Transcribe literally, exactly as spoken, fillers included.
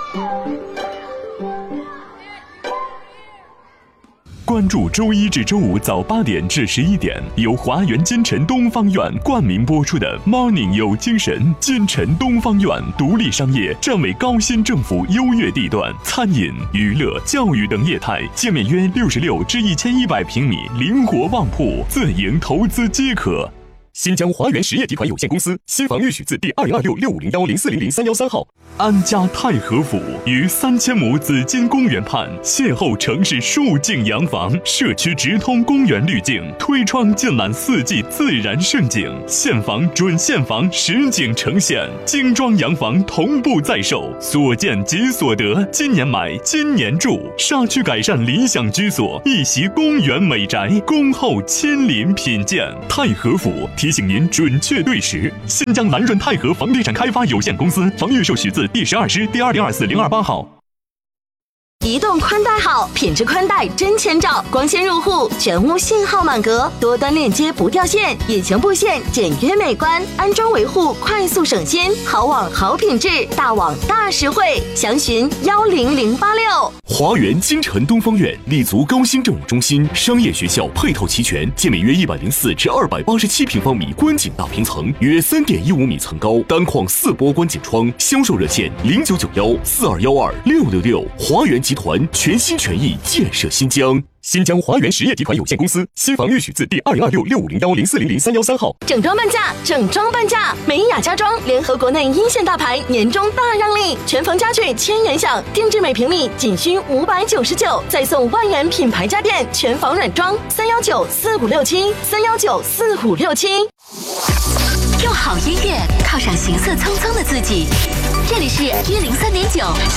关注周一至周五早八点至十一点，由华源金城东方院冠名播出的 Morning 有精神。金城东方院独立商业，站为高新政府优越地段，餐饮、娱乐、教育等业态，界面约六十六至一千一百平米，灵活旺铺，自营投资皆可。新疆华源实业集团有限公司新房预许字第二零二六六五零幺零四零零三幺三号。安家太和府于三千亩紫金公园畔，邂逅城市数境洋房，社区直通公园滤镜，推窗尽览四季自然盛景，现房准现房实景呈现，精装洋房同步在售，所见即所得，今年买今年住，沙区改善理想居所，一席公园美宅，恭候亲临品鉴。太和府提醒您准确对时。新疆蓝润泰和房地产开发有限公司房预售许字第十二师第二零二四零二八号。 移动宽带好，品质宽带真千兆，光纤入户，全屋信号满格，多端链接不掉线，引擎布线简约美观，安装维护快速省心，好网好品质，大网大实惠，详询幺零零八六。 华源金城东方院立足高新政务中心，商业学校配套齐全，界面约一百零四至二百八十七平方米观景大平层，约三点一五米层高，单框四波观景窗，销售热线零九九幺四二幺二六六六。华源集团全心全意建设新疆。新疆华源实业集团有限公司新房预许字第二零二六六五零幺零四零零三幺三号。 整装半价，整装半价！美雅家装联合国内一线大牌，年终大让利，全房家具千元享，定制每平米仅需五百九十九，再送万元品牌家电全房软装。三幺九四五六七，三幺九四五六七。 用好音乐犒赏行色匆匆的自己，这里是一零三点九